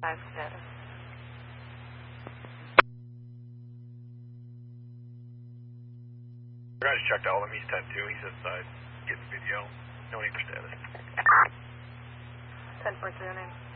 5 status. We're going to check all of them. He's 10-2. He's inside. Getting video. No need for status. 10-4 to your name.